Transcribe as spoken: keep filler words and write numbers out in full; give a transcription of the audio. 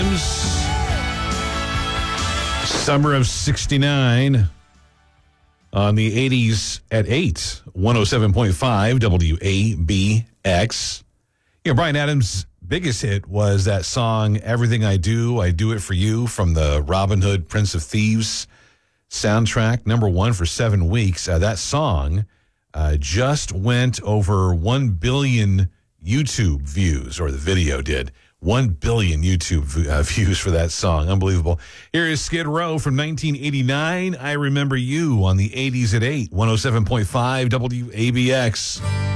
Adams. Summer of sixty-nine. On the eighties at eight. one oh seven point five W A B X. You know, Bryan Adams' biggest hit was that song, Everything I Do, I Do It For You, from the Robin Hood, Prince of Thieves soundtrack, number one for seven weeks. Uh, that song uh, just went over one billion YouTube views, or the video did. one billion YouTube v- uh, views for that song. Unbelievable. Here is Skid Row from nineteen eighty-nine. I Remember You on the eighties at eight. one oh seven point five W A B X.